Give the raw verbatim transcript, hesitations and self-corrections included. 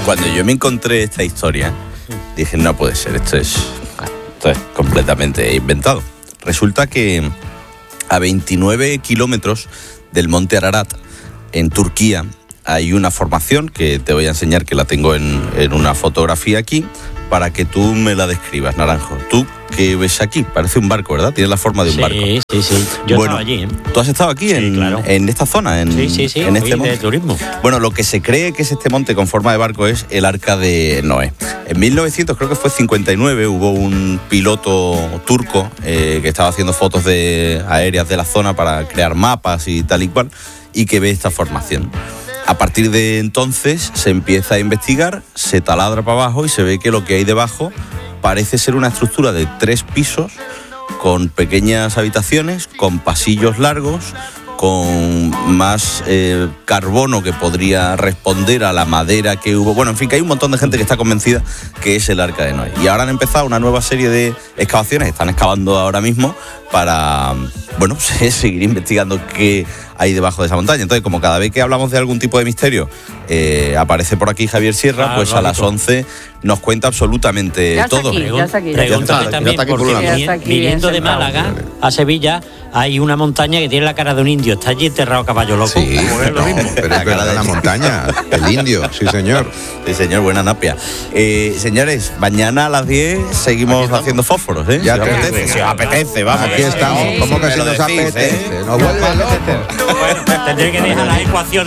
cuando yo me encontré esta historia, dije, no puede ser, esto es, esto es completamente inventado. Resulta que a veintinueve kilómetros del monte Ararat, en Turquía, hay una formación que te voy a enseñar, que la tengo en, en una fotografía aquí, para que tú me la describas, Naranjo. ¿Tú qué ves aquí? Parece un barco, ¿verdad? Tiene la forma de un sí, barco. Sí, sí, sí. Yo bueno, estaba allí, ¿eh? ¿Tú has estado aquí sí, en, claro. en esta zona? En, sí, sí, sí. En este monte de turismo. Bueno, lo que se cree que es este monte con forma de barco es el Arca de Noé. En mil novecientos, creo que fue cincuenta y nueve, hubo un piloto turco eh, que estaba haciendo fotos de, aéreas de la zona para crear mapas y tal y cual, y que ve esta formación. A partir de entonces se empieza a investigar, se taladra para abajo y se ve que lo que hay debajo parece ser una estructura de tres pisos con pequeñas habitaciones, con pasillos largos, con más eh, carbono que podría responder a la madera que hubo. Bueno, en fin, que hay un montón de gente que está convencida que es el Arca de Noé. Y ahora han empezado una nueva serie de excavaciones, están excavando ahora mismo para, bueno, seguir investigando qué hay debajo de esa montaña. Entonces, como cada vez que hablamos de algún tipo de misterio, eh, aparece por aquí Javier Sierra, ah, pues lógico. A las once nos cuenta absolutamente ya todo. Aquí, ya está aquí, ya Pregúntale está. también, ya está porque aquí, viniendo, viniendo de Málaga a Sevilla, hay una montaña que tiene la cara de un indio. Está allí enterrado Caballo Loco. Sí, es lo no, mismo. pero es verdad, la montaña, el indio, sí señor. Sí, señor, buena napia. Eh, señores, mañana a las diez seguimos haciendo fósforos, ¿eh? Ya si os te- apetece, si os apetece, vamos. Aquí estamos, ¿cómo que Me si lo nos decís, apetece? ¿eh? Nos vuelve loco. Bueno, tendré que dejar las ecuaciones